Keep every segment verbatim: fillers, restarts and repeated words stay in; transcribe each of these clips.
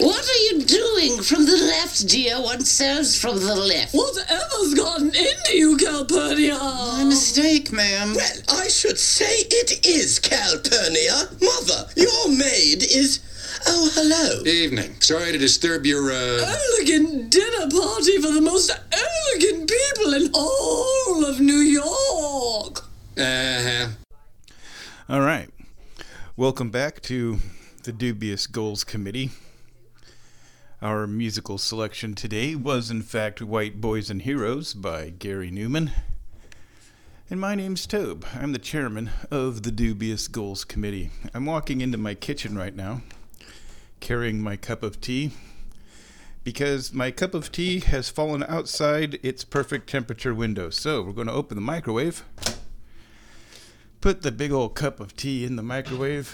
What are you doing from the left, dear? One serves from the left. Whatever's gotten into you, Calpurnia? My mistake, ma'am. Well, I should say it is Calpurnia. Mother, your maid is... Oh, hello. Evening. Sorry to disturb your, uh... elegant dinner party for the most elegant people in all of New York. Uh-huh. All right. Welcome back to the Dubious Goals Committee. Our musical selection today was, in fact, White Boys and Heroes by Gary Newman. And my name's Tobe. I'm the chairman of the Dubious Goals Committee. I'm walking into my kitchen right now, carrying my cup of tea, because my cup of tea has fallen outside its perfect temperature window. So we're going to open the microwave, put the big old cup of tea in the microwave,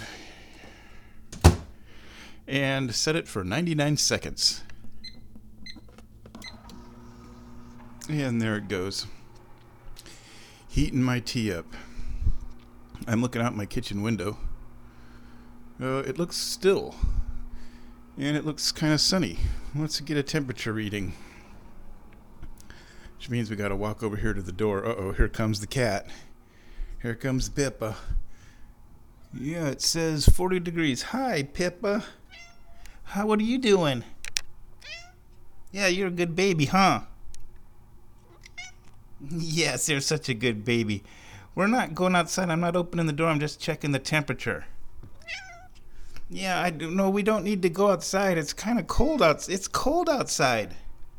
and set it for ninety-nine seconds. And there it goes. Heating my tea up. I'm looking out my kitchen window. Uh, it looks still. And it looks kind of sunny. Let's get a temperature reading. Which means we gotta walk over here to the door. Uh-oh, here comes the cat. Here comes Pippa. Yeah, it says forty degrees. Hi, Pippa. How, what are you doing? Yeah, you're a good baby, huh? Yes, you're such a good baby. We're not going outside. I'm not opening the door. I'm just checking the temperature. Yeah, I do. No, we don't need to go outside. It's kind of cold out. It's cold outside.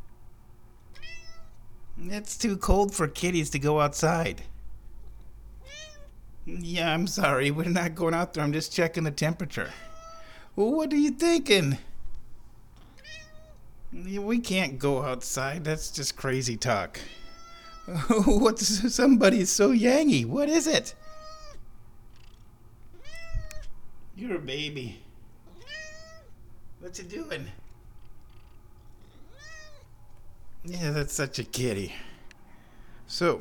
It's too cold for kitties to go outside. Yeah, I'm sorry. We're not going out there. I'm just checking the temperature. Well, what are you thinking? We can't go outside. That's just crazy talk. What's somebody's so yangy? What is it? You're a baby. What you doing? Yeah, that's such a kitty. So,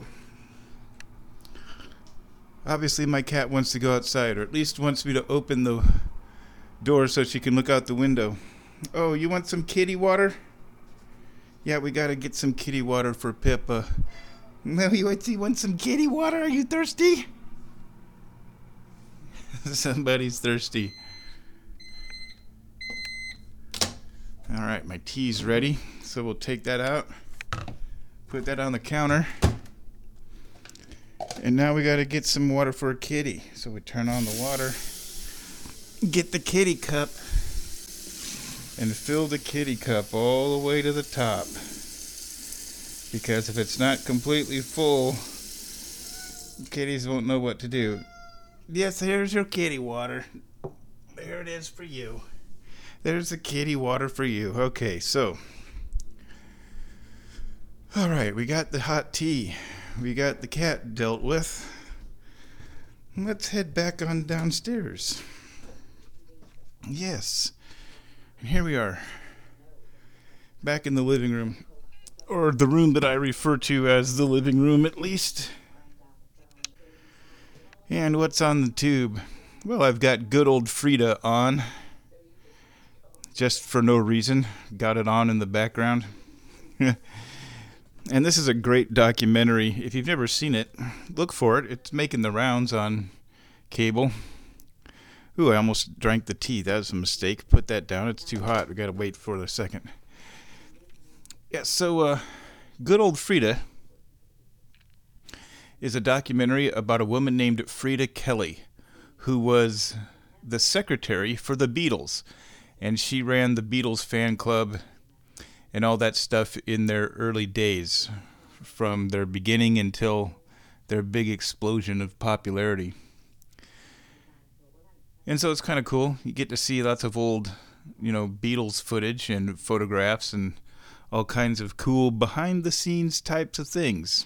obviously my cat wants to go outside, or at least wants me to open the door so she can look out the window. Oh, you want some kitty water? Yeah, we gotta get some kitty water for Pippa. No, you want, you want some kitty water? Are you thirsty? Somebody's thirsty. Alright, my tea's ready. So we'll take that out. Put that on the counter. And now we gotta get some water for a kitty. So we turn on the water. Get the kitty cup. And fill the kitty cup all the way to the top. Because if it's not completely full, kitties won't know what to do. Yes, here's your kitty water. There it is for you. There's the kitty water for you. Okay, so. Alright, we got the hot tea. We got the cat dealt with. Let's head back on downstairs. Yes. And here we are. Back in the living room. Or the room that I refer to as the living room, at least. And what's on the tube? Well, I've got good old Frida on. Just for no reason. Got it on in the background. And this is a great documentary. If you've never seen it, look for it. It's making the rounds on cable. Ooh, I almost drank the tea. That was a mistake. Put that down. It's too hot. We gotta wait for a second. Yeah, so, uh, good old Frida is a documentary about a woman named Frida Kelly, who was the secretary for the Beatles. And she ran the Beatles fan club and all that stuff in their early days, from their beginning until their big explosion of popularity. And so it's kind of cool. You get to see lots of old, you know, Beatles footage and photographs and all kinds of cool behind-the-scenes types of things.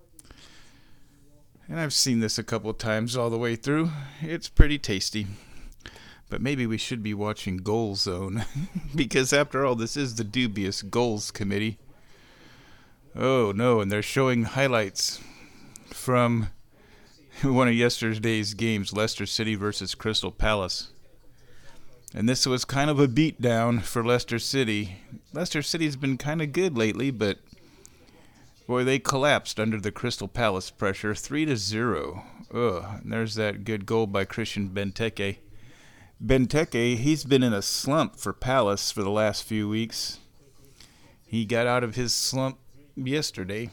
And I've seen this a couple of times all the way through. It's pretty tasty. But maybe we should be watching Goal Zone, because after all, this is the Dubious Goals Committee. Oh, no, and they're showing highlights from one of yesterday's games, Leicester City versus Crystal Palace. And this was kind of a beatdown for Leicester City. Leicester City's been kind of good lately, but boy, they collapsed under the Crystal Palace pressure, three to zero. Ugh, and there's that good goal by Christian Benteke. Benteke, he's been in a slump for Palace for the last few weeks. He got out of his slump yesterday.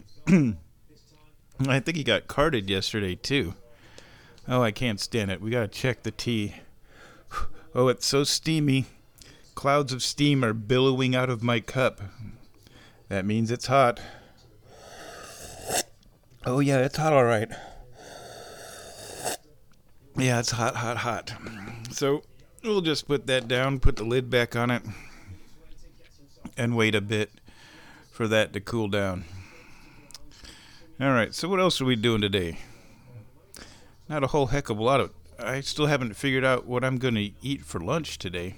I think he got carded yesterday, too. Oh, I can't stand it. We got to check the tea. Oh, it's so steamy. Clouds of steam are billowing out of my cup. That means it's hot. Oh, yeah, it's hot, all right. Yeah, it's hot, hot, hot. So we'll just put that down, put the lid back on it, and wait a bit for that to cool down. All right, so what else are we doing today? Not a whole heck of a lot of... I still haven't figured out what I'm going to eat for lunch today.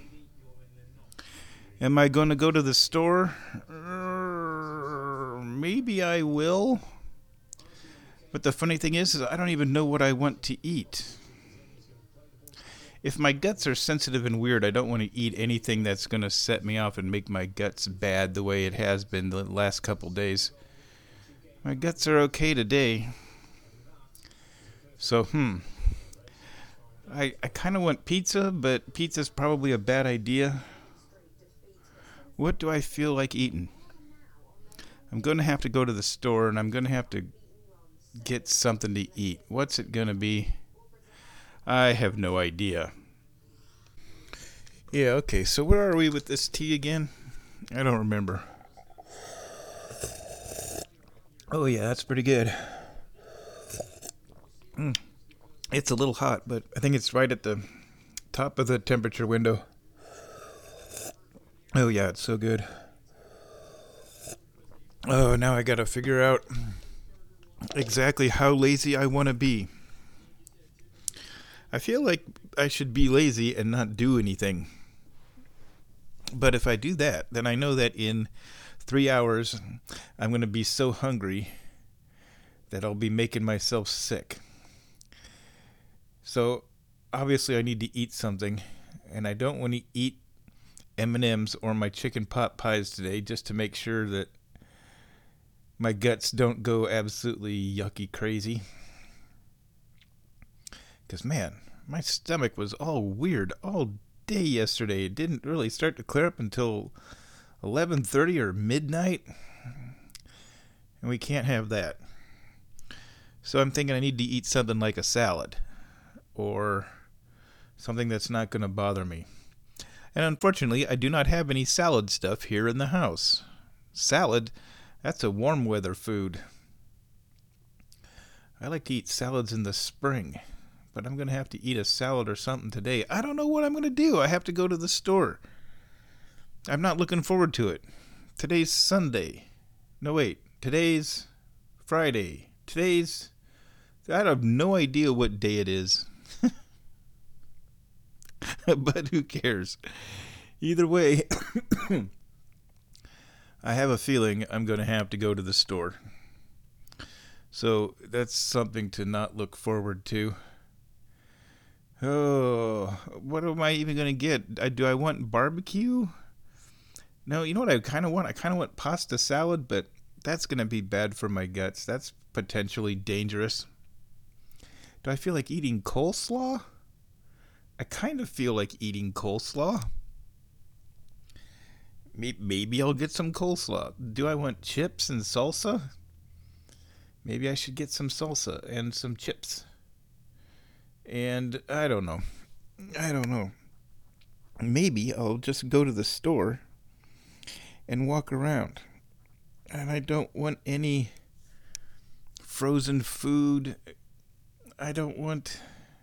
Am I going to go to the store? Uh, maybe I will. But the funny thing is, is I don't even know what I want to eat. If my guts are sensitive and weird, I don't want to eat anything that's going to set me off and make my guts bad the way it has been the last couple days. My guts are okay today. So, hmm. I, I kind of want pizza, but pizza's probably a bad idea. What do I feel like eating? I'm going to have to go to the store, and I'm going to have to get something to eat. What's it going to be? I have no idea. Yeah, okay, so where are we with this tea again? I don't remember. Oh, yeah, that's pretty good. Mm. It's a little hot, but I think it's right at the top of the temperature window. Oh, yeah, it's so good. Oh, now I gotta figure out exactly how lazy I want to be. I feel like I should be lazy and not do anything. But if I do that, then I know that in three hours I'm going to be so hungry that I'll be making myself sick. So obviously I need to eat something, and I don't want to eat M and M's or my chicken pot pies today just to make sure that my guts don't go absolutely yucky crazy. Because, man, my stomach was all weird all day yesterday. It didn't really start to clear up until eleven thirty or midnight. And we can't have that. So I'm thinking I need to eat something like a salad. Or something that's not going to bother me. And unfortunately, I do not have any salad stuff here in the house. Salad, that's a warm weather food. I like to eat salads in the spring. But I'm going to have to eat a salad or something today. I don't know what I'm going to do. I have to go to the store. I'm not looking forward to it. Today's Sunday. No, wait. Today's Friday. Today's... I have no idea what day it is. But who cares? Either way, I have a feeling I'm going to have to go to the store. So that's something to not look forward to. Oh, what am I even going to get? I, do I want barbecue? No, you know what I kind of want? I kind of want pasta salad, but that's going to be bad for my guts. That's potentially dangerous. Do I feel like eating coleslaw? I kind of feel like eating coleslaw. Maybe I'll get some coleslaw. Do I want chips and salsa? Maybe I should get some salsa and some chips. And I don't know. I don't know. Maybe I'll just go to the store and walk around. And I don't want any frozen food. I don't want...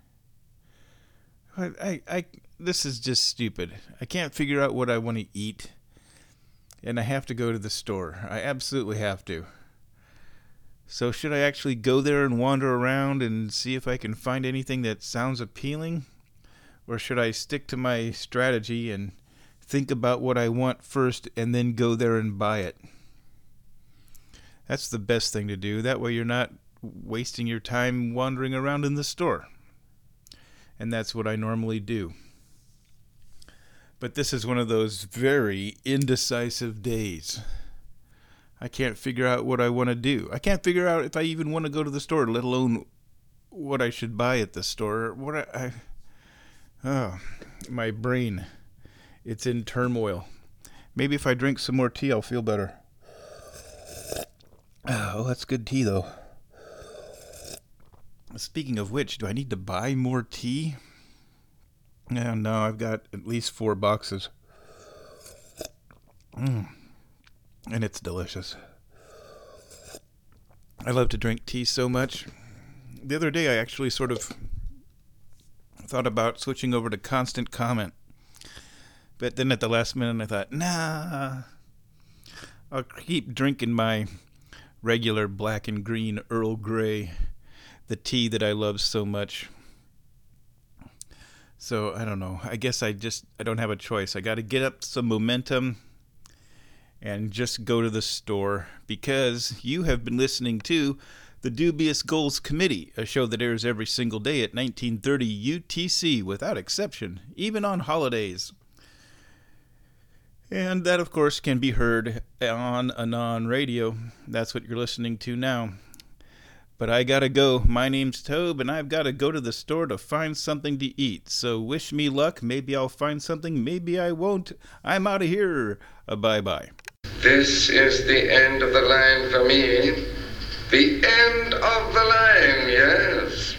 I, I, I, this is just stupid. I can't figure out what I want to eat. And I have to go to the store. I absolutely have to. So should I actually go there and wander around and see if I can find anything that sounds appealing? Or should I stick to my strategy and think about what I want first and then go there and buy it? That's the best thing to do. That way you're not wasting your time wandering around in the store. And that's what I normally do. But this is one of those very indecisive days. I can't figure out what I want to do. I can't figure out if I even want to go to the store, let alone what I should buy at the store. What I, I oh, my brain, it's in turmoil. Maybe if I drink some more tea, I'll feel better. Oh, that's good tea, though. Speaking of which, do I need to buy more tea? Yeah, no, I've got at least four boxes. Mm. And it's delicious. I love to drink tea so much. The other day, I actually sort of thought about switching over to Constant Comment. But then at the last minute, I thought, nah, I'll keep drinking my regular black and green Earl Grey, the tea that I love so much. So, I don't know. I guess I just, I don't have a choice. I got to get up some momentum and just go to the store, because you have been listening to the Dubious Goals Committee, a show that airs every single day at nineteen thirty U T C without exception, even on holidays. And that, of course, can be heard on Anon Radio. That's what you're listening to now. But I gotta go. My name's Tobe, and I've gotta go to the store to find something to eat. So wish me luck. Maybe I'll find something. Maybe I won't. I'm out of here. Uh, bye-bye. This is the end of the line for me. The end of the line, yes.